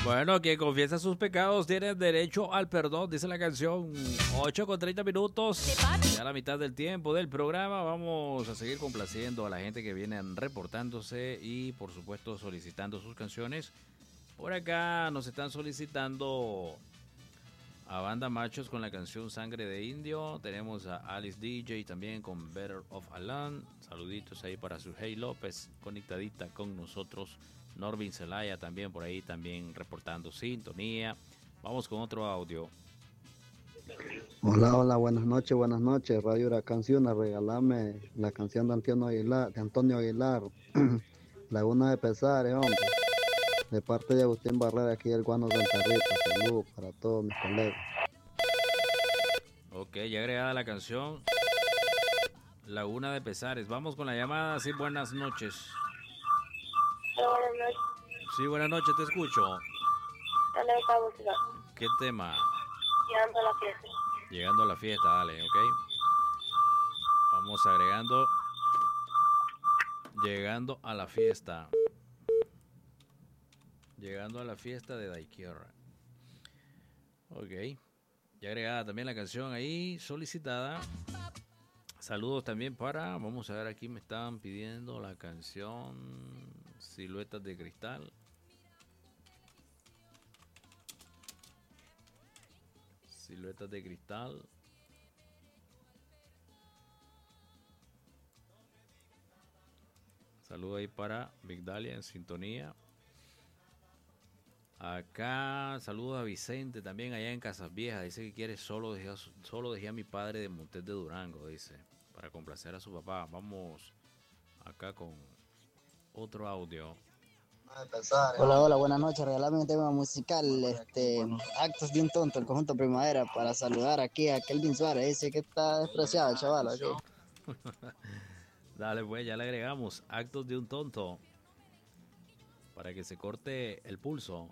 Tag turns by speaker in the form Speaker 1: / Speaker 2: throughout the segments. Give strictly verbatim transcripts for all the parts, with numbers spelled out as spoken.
Speaker 1: Bueno, quien confiesa sus pecados tiene derecho al perdón, dice la canción. ocho con treinta minutos. Ya a la mitad del tiempo del programa. Vamos a seguir complaciendo a la gente que viene reportándose y, por supuesto, solicitando sus canciones. Por acá nos están solicitando a Banda Machos con la canción Sangre de Indio. Tenemos a Alice D J también con Better of Alan. Saluditos ahí para Sujei López, conectadita con nosotros. Norvin Zelaya también por ahí, también reportando sintonía. Vamos con otro audio.
Speaker 2: Hola, hola, buenas noches, buenas noches. Radio Huracán Ciuna, regalame la canción de Antonio Aguilar, de Antonio Aguilar, Laguna de Pesares, hombre. De parte de Agustín Barrera, aquí del Guano Santa Rita. Saludos para todos mis colegas.
Speaker 1: Ok, ya agregada la canción Laguna de Pesares. Vamos con la llamada. Sí, buenas noches.
Speaker 3: Buenas noches.
Speaker 1: Sí, buenas noches, te escucho.
Speaker 3: Dale esta música.
Speaker 1: ¿Qué tema?
Speaker 3: Llegando a la fiesta.
Speaker 1: Llegando a la fiesta, dale, ok. Vamos agregando. Llegando a la fiesta. Llegando a la fiesta de Daikira. Ok. Ya agregada también la canción ahí, solicitada. Saludos también para, vamos a ver, aquí me estaban pidiendo la canción Siluetas de Cristal. Siluetas de Cristal. Saludos ahí para Migdalia en sintonía. Acá, saludos a Vicente también allá en Casas Viejas. Dice que quiere solo dejé, solo dejé a mi padre de Montes de Durango, dice, para complacer a su papá. Vamos acá con otro audio.
Speaker 4: Hola, hola, buenas noches. Regalame un tema musical, este, Actos de un Tonto, el conjunto Primavera, para saludar aquí a Kelvin Suárez. Dice que está despreciado, chaval. Aquí.
Speaker 1: Dale, pues, ya le agregamos Actos de un Tonto para que se corte el pulso.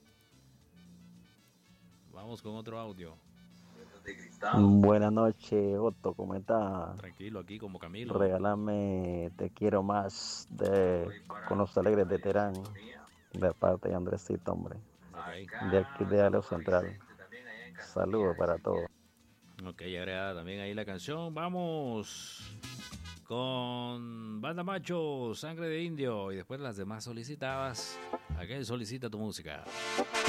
Speaker 1: Vamos con otro audio.
Speaker 5: Buenas noches, Otto, ¿cómo estás?
Speaker 1: Tranquilo, aquí como Camilo.
Speaker 5: Regálame Te Quiero Más de Con los Alegres de Terán, de parte de Andresito, hombre.
Speaker 1: Okay.
Speaker 5: De aquí de Aleo Central. Saludos para todos.
Speaker 1: Ok, ya agregada también ahí la canción. Vamos con Banda Macho, Sangre de Indio y después las demás solicitadas. ¿A quién solicita tu música?